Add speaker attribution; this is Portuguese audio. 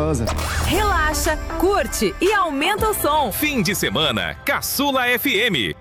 Speaker 1: gostosa.
Speaker 2: Relaxa, curte e aumenta o som.
Speaker 3: Fim de semana, Caçula FM.